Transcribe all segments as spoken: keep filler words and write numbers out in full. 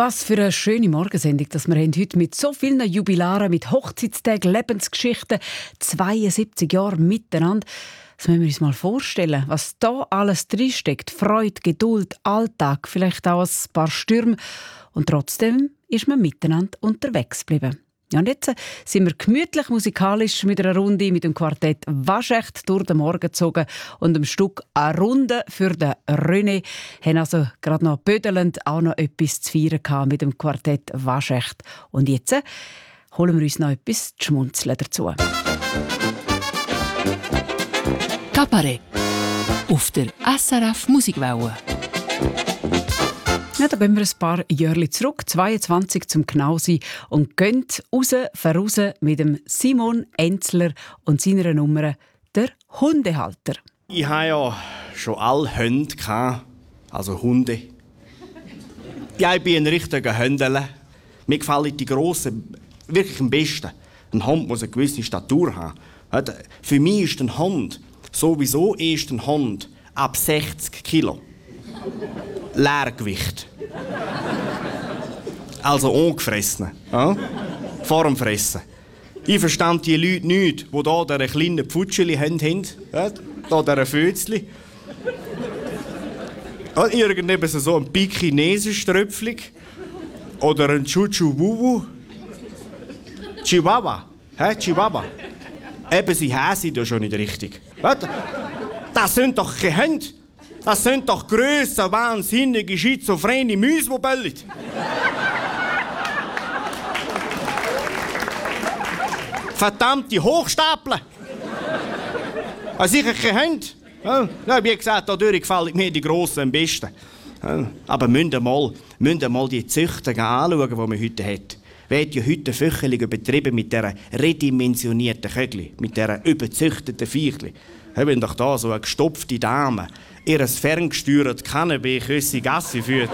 Was für eine schöne Morgensendung, dass wir haben heute mit so vielen Jubilaren, mit Hochzeitstagen, Lebensgeschichten, zweiundsiebzig Jahre miteinander. Das müssen wir uns mal vorstellen, was da alles drinsteckt. Freude, Geduld, Alltag, vielleicht auch ein paar Stürme. Und trotzdem ist man miteinander unterwegs geblieben. Ja, und jetzt sind wir gemütlich musikalisch mit einer Runde mit dem Quartett Waschecht durch den Morgen gezogen und dem Stück «Eine Runde für den René» haben also gerade noch bödelnd auch noch etwas zu feiern gehabt mit dem Quartett Waschecht. Und jetzt holen wir uns noch etwas zu schmunzeln dazu. Kabarett auf der S R F Musikwelle. Ja, da gehen wir ein paar Jahre zurück, zweiundzwanzig zum genau sein, und gehen raus, voraus mit dem Simon Enzler und seiner Nummer «Der Hundehalter». Ich hatte ja schon alle Hunde, also Hunde. Ja, ich bin ein richtiger Hündele. Mir gefallen die Grossen wirklich am besten. Ein Hund muss eine gewisse Statur haben. Für mich ist ein Hund sowieso erst ein Hund ab sechzig Kilo. Leergewicht. Also ungefressen. Ja? Vor dem Fressen. Ich verstand die Leute nicht, die hier diese kleinen Pfutscheli haben. Ja? Hier diese Fötzli. Ja, irgendetwas so ein Pekinesenströpfling. Oder ein Chuchuwuwu. Chihuahua. Hä? Chihuahua. Eben, sie heissen ja schon nicht richtig. Ja? Das sind doch keine Hunde. Das sind doch grösse, wahnsinnige, schizophrene Mäuse, die bellen. Verdammte Hochstapler! Also sicher kein Hund. Ja, wie gesagt, dadurch gefallen mir die Grossen am besten. Aber müsst ihr mal, müsst ihr mal die Züchter anschauen, die man heute hat. Wird ja heute Föcheliger betrieben mit dieser redimensionierten Kögli, mit dieser überzüchteten Viechli. Haben doch da so eine gestopfte Dame ihr ferngesteuertes Cannabis Gassi führt.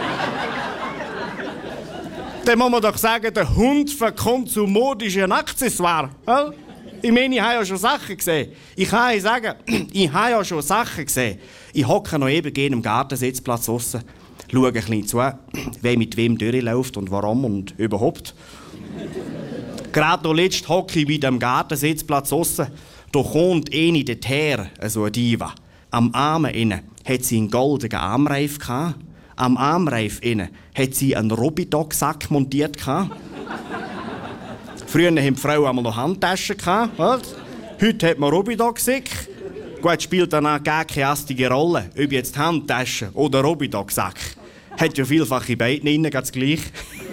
Dann muss man doch sagen, der Hund verkommt zu modischen Accessoires. Ich meine, ich habe ja schon Sachen gesehen. Ich kann euch sagen, ich habe ja schon Sachen gesehen. Ich hocke noch eben gerne am Gartensitzplatz draussen, schaue ein bisschen zu, wer mit wem durchläuft und warum und überhaupt. Gerade noch letzt hocke ich wieder am Gartensitzplatz draussen. Da kommt eine dorthin, so eine Diva. Am Arm innen hat sie einen goldenen Armreif gehabt. Am Armreif innen hat sie einen Robidog-Sack montiert gehabt. Früher haben die Frauen einmal noch Handtaschen gehabt. Heute hat man Robidog-Sack. Gut, spielt dann auch gar keine astige Rolle, ob jetzt Handtasche oder Robidog-Sack. Hat ja vielfach in beiden innen ganz gleich.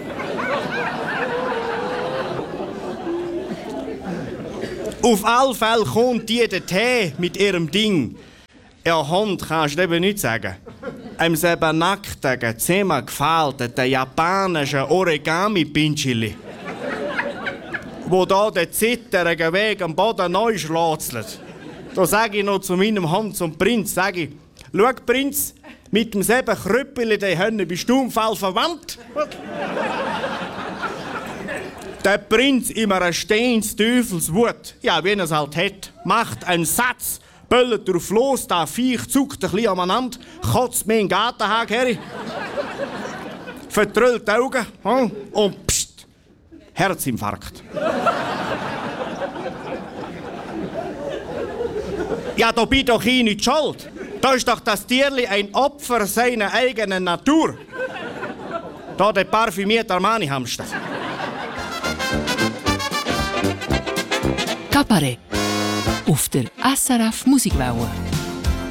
Auf alle Fälle kommt die dorthin mit ihrem Ding. Ja, Hund kannst du eben nicht sagen. Einem selber nackten, zusammengefalteten japanischen Origami-Pinchili, wo da den zitterigen Weg am Boden neu schlätzelt. Da sage ich noch zu meinem Hund, zum Prinz, sage ich, schau Prinz, mit dem selben Krüppeli, den Hönne, bist du im Fall verwandt? Der Prinz, immer ein stehendes Teufelswut, ja, wie er es halt hat, macht einen Satz, böllt drauf los, der Viech zuckt ein bisschen aneinander, kotzt mir in den Gartenhag her, vertrüllt die Augen hm, und pst, Herzinfarkt. Ja, da bin doch ich nicht schuld. Da ist doch das Tierli ein Opfer seiner eigenen Natur. Da der parfümierte Armani-Hamster. Kabarett auf der S R F Musikwelle.